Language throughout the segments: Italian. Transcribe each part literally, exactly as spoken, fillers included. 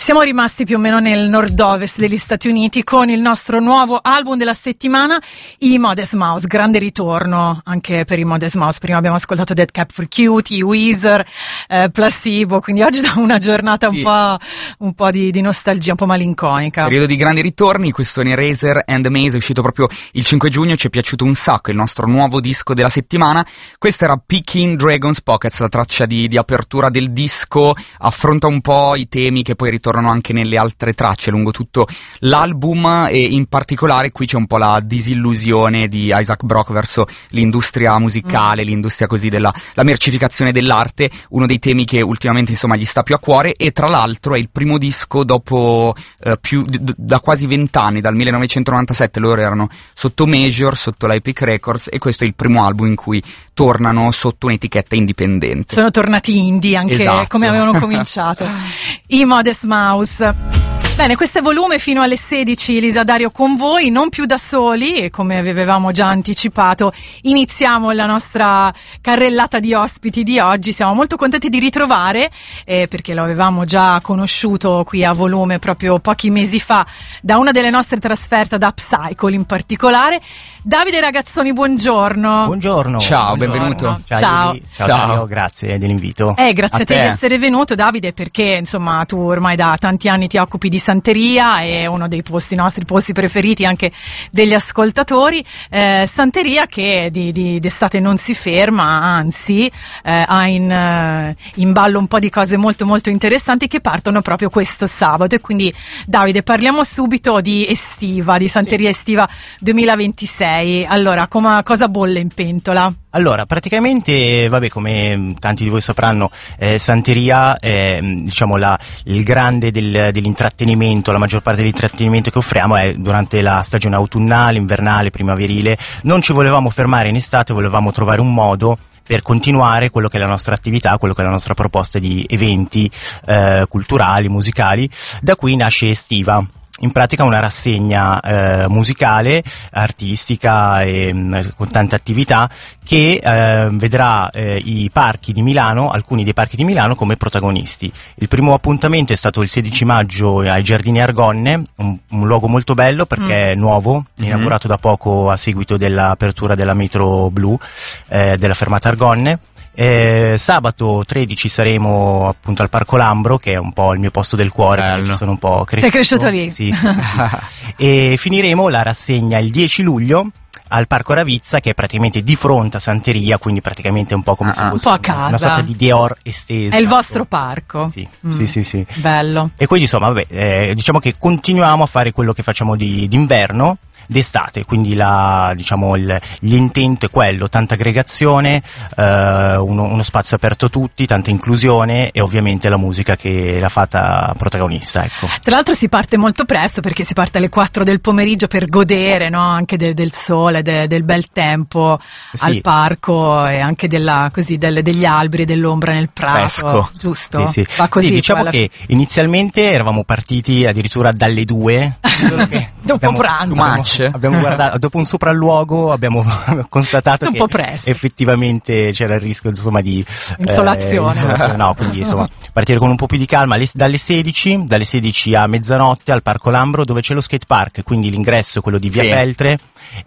Siamo rimasti più o meno nel nord-ovest degli Stati Uniti con il nostro nuovo album della settimana, i Modest Mouse. Grande ritorno anche per i Modest Mouse. Prima abbiamo ascoltato Dead Cap for Cutie, Weezer, eh, Placebo, quindi oggi da una giornata sì. un po', un po' di, di nostalgia, un po' malinconica. Periodo di grandi ritorni, questo in Eraser and the Maze è uscito proprio il cinque giugno, ci è piaciuto un sacco, il nostro nuovo disco della settimana. Questo era Picking Dragon's Pockets, la traccia di, di apertura del disco, affronta un po' i temi che poi ritornano anche nelle altre tracce lungo tutto l'album, e in particolare qui c'è un po' la disillusione di Isaac Brock verso l'industria musicale, mm. l'industria così della la mercificazione dell'arte, uno dei temi che ultimamente insomma gli sta più a cuore, e tra l'altro è il primo disco dopo eh, più d- da quasi vent'anni, dal millenovecentonovantasette loro erano sotto Major, sotto la Epic Records, e questo è il primo album in cui tornano sotto un'etichetta indipendente. Sono tornati indie anche, esatto. come avevano cominciato. I Modest Mouse. Bene, questo è Volume fino alle sedici, Elisa Dario con voi, non più da soli, e come avevamo già anticipato iniziamo la nostra carrellata di ospiti di oggi. Siamo molto contenti di ritrovare, eh, perché lo avevamo già conosciuto qui a Volume proprio pochi mesi fa da una delle nostre trasferte ad Upcycle in particolare. Davide Ragazzoni, buongiorno. Buongiorno. Ciao, buongiorno. benvenuto. Ciao. Ciao. Ciao, Ciao, Ciao. Dario, grazie dell'invito. Eh, grazie a, A te te. di essere venuto, Davide, perché insomma tu ormai da tanti anni ti occupi di Santeria, è uno dei posti, nostri posti preferiti anche degli ascoltatori. Eh, Santeria che di, di, d'estate non si ferma, anzi eh, ha in, eh, in ballo un po' di cose molto molto interessanti che partono proprio questo sabato. E quindi Davide, parliamo subito di Estiva, di Santeria sì. Estiva duemilaventisei. Allora, com- cosa bolle in pentola? Allora, praticamente, vabbè, come tanti di voi sapranno, eh, Santeria è, diciamo, la, il grande del, dell'intrattenimento, la maggior parte dell'intrattenimento che offriamo è durante la stagione autunnale, invernale, primaverile. Non ci volevamo fermare in estate, volevamo trovare un modo per continuare quello che è la nostra attività, quello che è la nostra proposta di eventi eh, culturali, musicali. Da qui nasce Estiva. In pratica una rassegna eh, musicale, artistica e mh, con tante attività che eh, vedrà eh, i parchi di Milano, alcuni dei parchi di Milano come protagonisti. Il primo appuntamento è stato il sedici maggio ai Giardini Argonne, un, un luogo molto bello perché mm. è nuovo, mm-hmm. inaugurato da poco a seguito dell'apertura della metro blu eh, della fermata Argonne. Eh, sabato tredici saremo appunto al Parco Lambro, che è un po' il mio posto del cuore, Bello. perché ci sono un po' cresciuto. Sei cresciuto lì? Sì, sì, sì, sì. E finiremo la rassegna il dieci luglio al Parco Ravizza, che è praticamente di fronte a Santeria, quindi praticamente un po' come ah, se fosse un po' a casa. una sorta di Dior estesa. È il vostro parco? Sì, mm. sì, sì, sì. Bello. E quindi insomma, vabbè, eh, diciamo che continuiamo a fare quello che facciamo di d'inverno, d'estate, quindi la, diciamo il, l'intento è quello, tanta aggregazione, eh, uno, uno spazio aperto a tutti, tanta inclusione e ovviamente la musica che l'ha fatta protagonista, ecco. Tra l'altro si parte molto presto, perché si parte alle quattro del pomeriggio per godere, no? Anche de, del sole, de, del bel tempo sì. al parco, e anche della, così, del, degli alberi e dell'ombra nel prato, Fresco. giusto? Sì, sì. Va così, sì, diciamo alla... che inizialmente eravamo partiti addirittura dalle due che dopo abbiamo, pranzo abbiamo, abbiamo guardato, dopo un sopralluogo abbiamo constatato un che po' presto. effettivamente c'era il rischio insomma di insolazione, eh, insolazione no, quindi insomma partire con un po' più di calma. Le, dalle sedici dalle sedici a mezzanotte al Parco Lambro, dove c'è lo skate park, quindi l'ingresso è quello di Via sì. Feltre,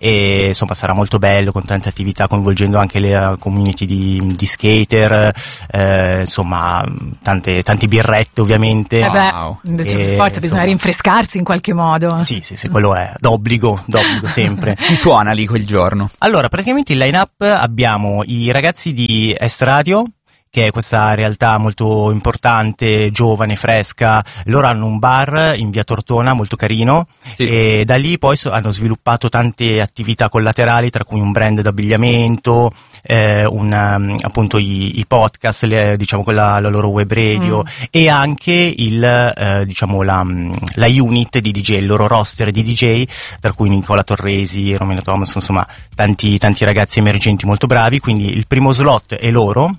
e insomma sarà molto bello, con tante attività, coinvolgendo anche le uh, community di, di skater, eh, insomma tante tanti birrette ovviamente. Eh beh, Wow. invece E, per forza bisogna insomma, rinfrescarsi in qualche modo. sì sì sì, quello è d'obbligo d'obbligo sempre. Chi suona lì quel giorno? Allora, praticamente il line-up abbiamo i ragazzi di Est Radio, che è questa realtà molto importante, giovane, fresca. Loro hanno un bar in via Tortona molto carino, sì. e da lì poi so, hanno sviluppato tante attività collaterali, tra cui un brand d'abbigliamento, eh, un, appunto i, i podcast, le, diciamo quella, la loro web radio, mm. e anche il eh, diciamo la, la unit di D J, il loro roster di D J, tra cui Nicola Torresi, Romeo Thomas, insomma tanti, tanti ragazzi emergenti molto bravi. Quindi il primo slot è loro.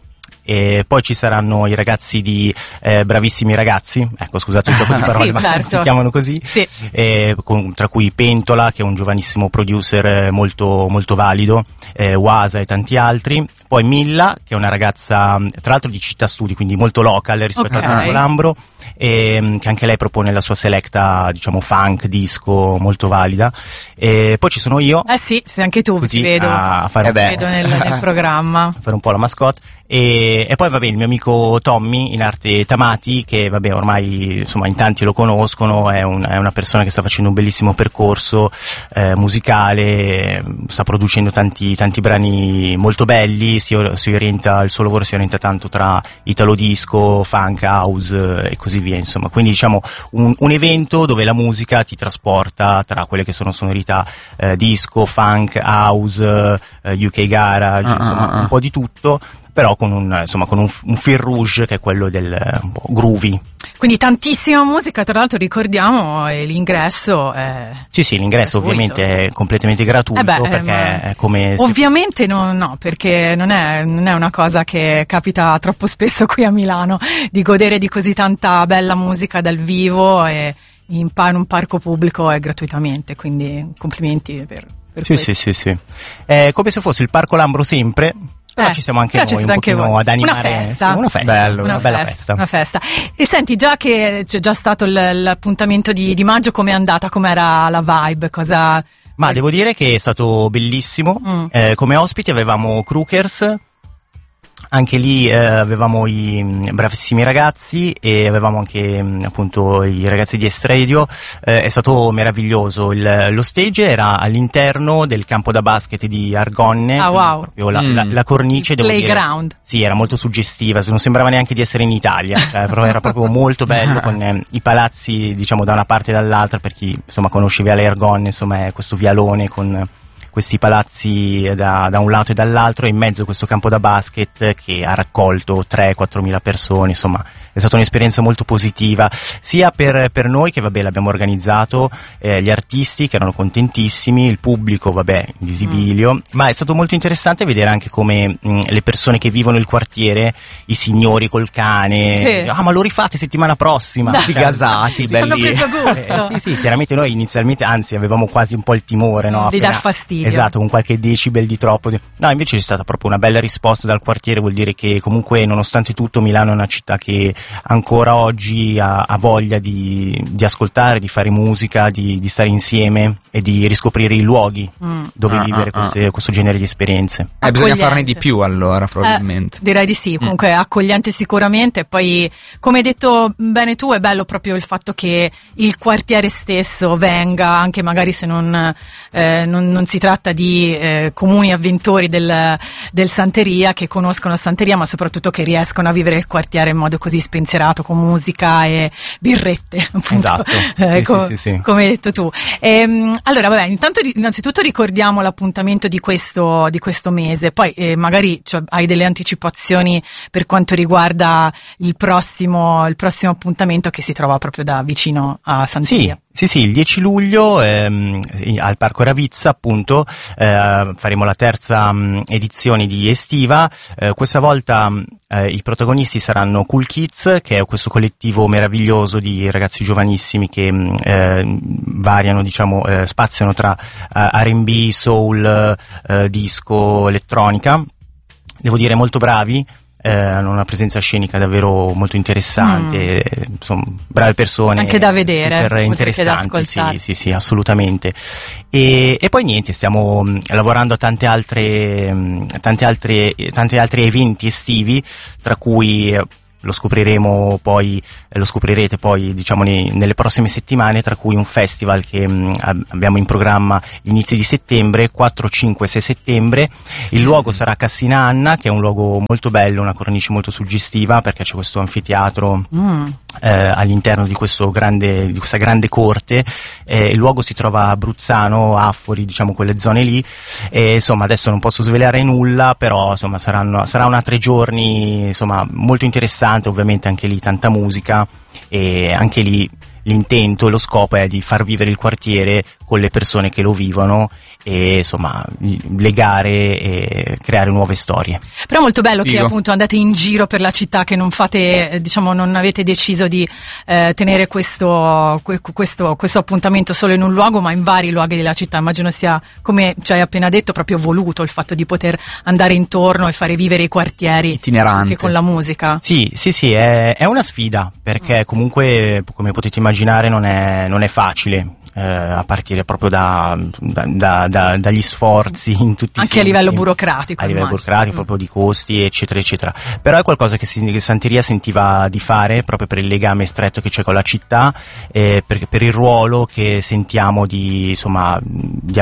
E poi ci saranno i ragazzi di eh, Bravissimi Ragazzi, ecco scusate il gioco di parole, sì, ma certo. si chiamano così, sì. eh, con, tra cui Pentola, che è un giovanissimo producer molto, molto valido, eh, Wasa e tanti altri. poi Milla, che è una ragazza tra l'altro di Città Studi, quindi molto local rispetto okay. a Parco Lambro, e che anche lei propone la sua selecta, diciamo, funk, disco molto valida. E poi ci sono io. Eh sì, sei anche tu, così, ti vedo, a fare ti vedo nel, nel programma. A fare un po' la mascotte. E, e poi vabbè il mio amico Tommy, in arte Tamati, che vabbè ormai insomma in tanti lo conoscono, è, un, è una persona che sta facendo un bellissimo percorso eh, musicale, sta producendo tanti, tanti brani molto belli, si, si orienta, il suo lavoro si orienta tanto tra italo disco, funk, house e così via, insomma, quindi diciamo un, un evento dove la musica ti trasporta tra quelle che sono sonorità eh, disco, funk, house, eh, U K garage, insomma un po' di tutto, però con un, insomma, con un, un fil rouge che è quello del un po' groovy. Quindi tantissima musica, tra l'altro ricordiamo, e l'ingresso è Sì, sì, l'ingresso gratuito. Ovviamente è completamente gratuito, eh beh, perché è come... Ovviamente no, no, perché non è, non è una cosa che capita troppo spesso qui a Milano, di godere di così tanta bella musica dal vivo e in, in un parco pubblico e gratuitamente, quindi complimenti per, per Sì, questo. sì, sì, sì. È come se fosse il Parco Lambro sempre... Però Eh, ci siamo anche però noi un pochino voi. ad animare. Una festa. Sì, una festa, Bello. una, Una bella festa, festa. una festa. E senti, già che c'è già stato l- l'appuntamento di, di maggio, com'è andata? Com'era la vibe? Cosa... Ma devo dire che è stato bellissimo. Mm. Eh, come ospiti avevamo Crookers, anche lì eh, avevamo i mh, bravissimi ragazzi e avevamo anche mh, appunto i ragazzi di Estradio. Eh, è stato meraviglioso. Il, lo stage era all'interno del campo da basket di Argonne. Ah, wow. Proprio la, Mm. la, la cornice, devo dire. Playground. Sì, era molto suggestiva, non sembrava neanche di essere in Italia, cioè, però era proprio molto bello con eh, i palazzi, diciamo, da una parte e dall'altra, per chi insomma conosce Viale Argonne, insomma è questo vialone con questi palazzi da, da un lato e dall'altro, e in mezzo questo campo da basket che ha raccolto tre quattro mila persone, insomma è stata un'esperienza molto positiva, sia per, per noi che vabbè l'abbiamo organizzato, eh, gli artisti che erano contentissimi, il pubblico vabbè in visibilio, mm. ma è stato molto interessante vedere anche come mh, le persone che vivono il quartiere, i signori col cane, Sì. ah ma lo rifate settimana prossima, Dai. Tutti gasati, Si sono belli. preso gusto. eh, sì, sì, chiaramente noi inizialmente, anzi, avevamo quasi un po' il timore, no? Di Appena- dar fastidio. Esatto, con qualche decibel di troppo. No, invece c'è stata proprio una bella risposta dal quartiere, vuol dire che comunque, nonostante tutto, Milano è una città che ancora oggi ha, ha voglia di, di ascoltare, di fare musica, di, di stare insieme e di riscoprire i luoghi Mm. dove Ah, vivere ah, queste, questo genere di esperienze. Eh, bisogna Accogliente. farne di più allora, probabilmente. Eh, direi di sì, comunque accogliente sicuramente. Poi, come hai detto bene tu, è bello proprio il fatto che il quartiere stesso venga, anche magari se non, eh, non, non si tratta di eh, comuni avventori del, del Santeria, che conoscono Santeria, ma soprattutto che riescoano a vivere il quartiere in modo così spensierato, con musica e birrette, appunto. Esatto, Eh, sì, co- sì, sì, sì. come hai detto tu. Ehm, allora, vabbè, intanto ri- innanzitutto ricordiamo l'appuntamento di questo, di questo mese, poi eh, magari cioè, hai delle anticipazioni per quanto riguarda il prossimo, il prossimo appuntamento, che si trova proprio da vicino a Santeria. Sì, sì, sì, il dieci luglio ehm, al Parco Ravizza, appunto, eh, faremo la terza mh, edizione di Estiva. Eh, questa volta mh, eh, i protagonisti saranno Cool Kids, che è questo collettivo meraviglioso di ragazzi giovanissimi che mh, eh, variano, diciamo, eh, spaziano tra eh, R and B, soul, eh, disco, elettronica. Devo dire molto bravi. Eh, hanno una presenza scenica davvero molto interessante, mm. insomma, brave persone, anche da vedere, super interessanti, sì, sì, sì, assolutamente. E, e poi niente, stiamo mh, lavorando a tante altre, mh, tante altre, tanti altri eventi estivi, tra cui eh, lo scopriremo poi, eh, lo scoprirete poi, diciamo, nei, nelle prossime settimane, tra cui un festival che mh, abbiamo in programma inizi di settembre, quattro, cinque, sei settembre. Il luogo sarà Cassina Anna, che è un luogo molto bello, una cornice molto suggestiva, perché c'è questo anfiteatro Mm. eh, all'interno di questo grande, di questa grande corte. Eh, il luogo si trova a Bruzzano, Affori, diciamo quelle zone lì, e insomma adesso non posso svelare nulla, però insomma saranno, sarà una tre giorni insomma molto interessante, ovviamente anche lì tanta musica, e anche lì l'intento e lo scopo è di far vivere il quartiere con le persone che lo vivono e insomma legare e creare nuove storie. Però è molto bello Figo. Che appunto andate in giro per la città, che non fate, eh, diciamo, non avete deciso di eh, tenere questo, que- questo questo appuntamento solo in un luogo, ma in vari luoghi della città. Immagino sia, come ci hai appena detto, proprio voluto il fatto di poter andare intorno e fare vivere i quartieri Itinerante. anche con la musica. Sì, sì, sì, è, è una sfida, perché comunque, come potete immaginare, non è, non è facile. Eh, a partire proprio da, da, da, da dagli sforzi in tutti i Anche sensi, a livello burocratico, a livello immagino. burocratico, Mm. proprio di costi eccetera eccetera, però è qualcosa che, si, che Santeria sentiva di fare proprio per il legame stretto che c'è con la città, eh, per, per il ruolo che sentiamo di, insomma, di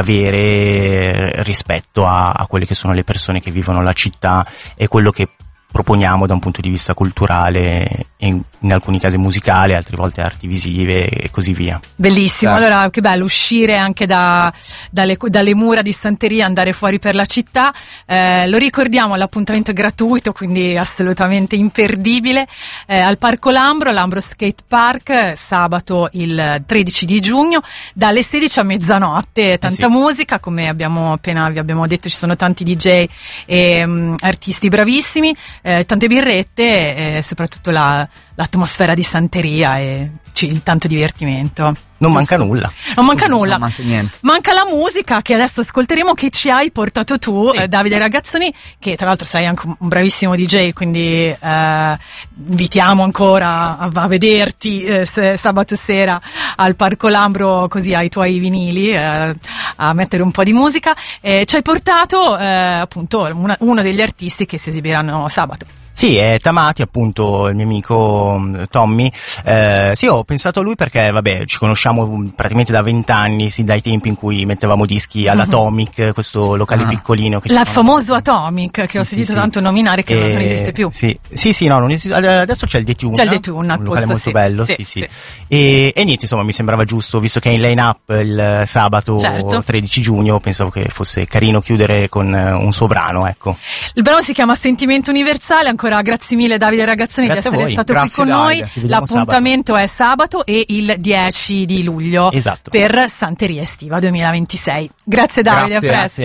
avere rispetto a, a quelle che sono le persone che vivono la città e quello che proponiamo da un punto di vista culturale, in, in alcuni casi musicale, altre volte arti visive e così via. Bellissimo, Certo. allora che bello uscire anche da, dalle, dalle mura di Santeria, andare fuori per la città. Eh, lo ricordiamo, l'appuntamento è gratuito, quindi assolutamente imperdibile, eh, al Parco Lambro, Lambro Skate Park, sabato il tredici di giugno, dalle sedici a mezzanotte, tanta sì. musica, come abbiamo appena vi abbiamo detto, ci sono tanti D J e um, artisti bravissimi, eh, tante birrette e soprattutto la, l'atmosfera di Santeria e c- il tanto divertimento. Non Giusto? manca nulla. Non manca Non nulla. manca niente. Manca la musica che adesso ascolteremo, che ci hai portato tu, Sì. eh, Davide Ragazzoni, che tra l'altro sei anche un bravissimo D J, quindi eh, invitiamo ancora a, a vederti eh, se, sabato sera al Parco Lambro, così ai tuoi vinili, eh, a mettere un po' di musica. Eh, ci hai portato eh, appunto una, uno degli artisti che si esibiranno sabato. Sì, è Tamati, appunto, il mio amico mh, Tommy. Eh, sì, ho pensato a lui perché, vabbè, ci conosciamo mh, praticamente da vent'anni, sì, dai tempi in cui mettevamo dischi all'Atomic, questo locale Ah. piccolino. Che La ci sono- famoso Atomic, che Sì, ho sì, sentito sì. tanto nominare, che E- non esiste più. Sì, sì, sì, no, non esiste. Adesso c'è il Detune. C'è il Detune al un locale posto, molto sì. bello, Sì, sì, sì. sì. E, e niente, insomma, mi sembrava giusto, visto che è in line-up il sabato Certo. tredici giugno, pensavo che fosse carino chiudere con eh, un suo brano, ecco. Il brano si chiama Sentimento Universale. Ancora grazie mille Davide Ragazzoni Grazie a di essere voi. stato Grazie, qui con Davide. noi. Ci vediamo L'appuntamento è sabato e il dieci di luglio Esatto. per Santeria Estiva duemilaventisei. Grazie Davide, Grazie. a presto.